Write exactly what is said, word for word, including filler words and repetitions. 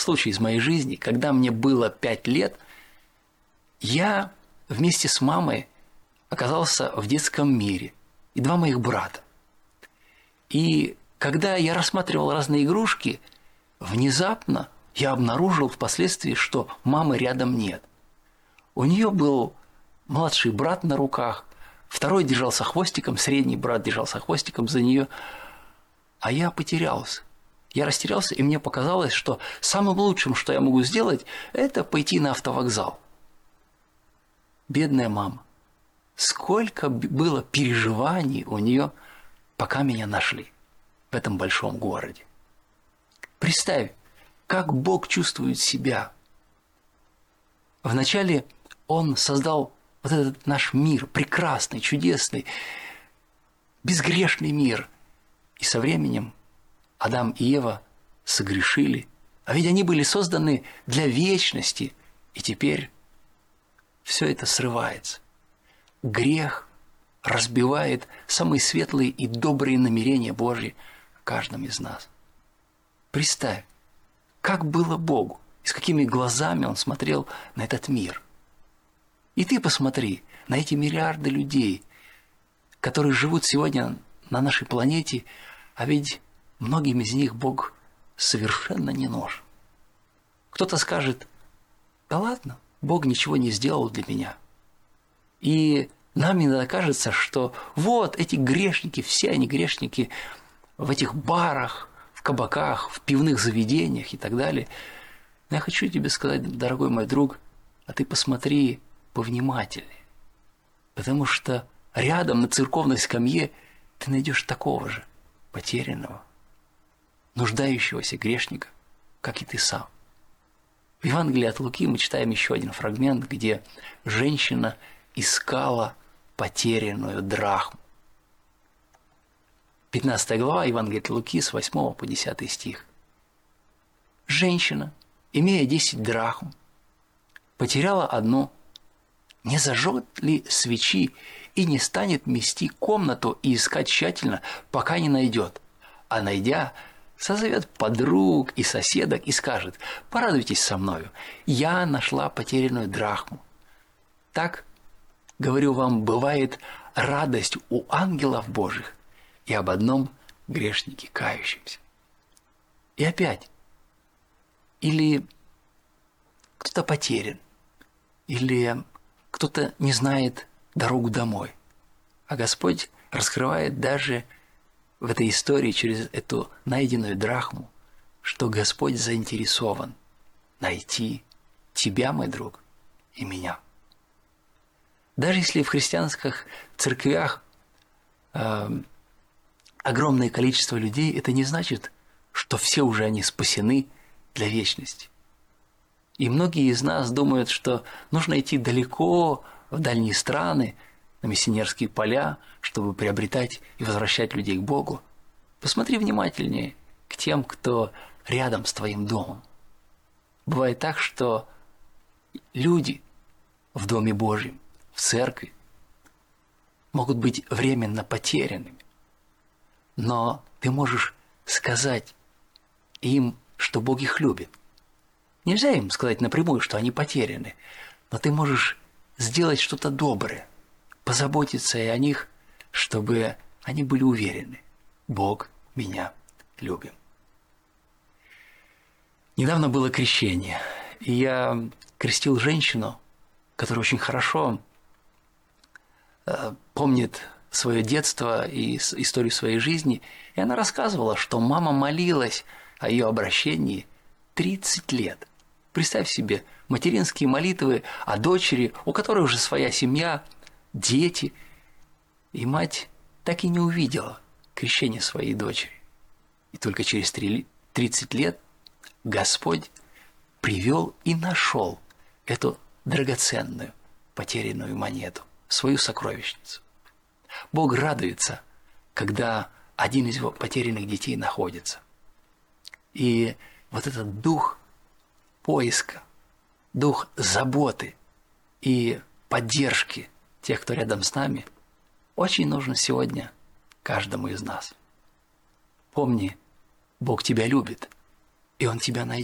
случай из моей жизни, когда мне было пять лет, я вместе с мамой оказался в детском мире, и два моих брата. И когда я рассматривал разные игрушки, внезапно я обнаружил впоследствии, что мамы рядом нет. У нее был младший брат на руках, второй держался хвостиком, средний брат держался хвостиком за нее, а я потерялся. Я растерялся, и мне показалось, что самым лучшим, что я могу сделать, это пойти на автовокзал. Бедная мама. Сколько было переживаний у нее, пока меня нашли в этом большом городе. Представь, как Бог чувствует себя. Вначале Он создал вот этот наш мир, прекрасный, чудесный, безгрешный мир. И со временем Адам и Ева согрешили, а ведь они были созданы для вечности, и теперь все это срывается. Грех разбивает самые светлые и добрые намерения Божьи в каждом из нас. Представь, как было Богу, и с какими глазами Он смотрел на этот мир. И ты посмотри на эти миллиарды людей, которые живут сегодня на нашей планете, а ведь многим из них Бог совершенно не нужен. Кто-то скажет: да ладно, Бог ничего не сделал для меня. И нам иногда кажется, что вот эти грешники, все они грешники в этих барах, в кабаках, в пивных заведениях и так далее. Но я хочу тебе сказать, дорогой мой друг, а ты посмотри повнимательнее, потому что рядом на церковной скамье ты найдешь такого же потерянного, нуждающегося грешника, как и ты сам. В Евангелии от Луки мы читаем еще один фрагмент, где женщина искала потерянную драхму. пятнадцатая глава Евангелия от Луки с восьмого по десятый стих. Женщина, имея десять драхм, потеряла одну, не зажжет ли свечи и не станет мести комнату и искать тщательно, пока не найдет, а найдя, созовет подруг и соседок и скажет: порадуйтесь со мною, я нашла потерянную драхму. Так, говорю вам, бывает радость у ангелов Божьих и об одном грешнике кающемся. И опять, или кто-то потерян, или кто-то не знает дорогу домой, а Господь раскрывает даже в этой истории через эту найденную драхму, что Господь заинтересован найти тебя, мой друг, и меня. Даже если в христианских церквях э, огромное количество людей, это не значит, что все уже они спасены для вечности. И многие из нас думают, что нужно идти далеко, в дальние страны, на миссионерские поля, чтобы приобретать и возвращать людей к Богу. Посмотри внимательнее к тем, кто рядом с твоим домом. Бывает так, что люди в Доме Божьем, в церкви, могут быть временно потерянными, но ты можешь сказать им, что Бог их любит. Нельзя им сказать напрямую, что они потеряны, но ты можешь сделать что-то доброе, позаботиться и о них, чтобы они были уверены: Бог меня любит. Недавно было крещение, и я крестил женщину, которая очень хорошо э, помнит свое детство и историю своей жизни, и она рассказывала, что мама молилась о ее обращении тридцать лет. Представь себе, материнские молитвы о дочери, у которой уже своя семья, дети, и мать так и не увидела крещения своей дочери. И только через тридцать лет Господь привел и нашел эту драгоценную потерянную монету, свою сокровищницу. Бог радуется, когда один из его потерянных детей находится. И вот этот дух поиска, дух заботы и поддержки тех, кто рядом с нами, очень нужен сегодня каждому из нас. Помни, Бог тебя любит, и Он тебя найдет.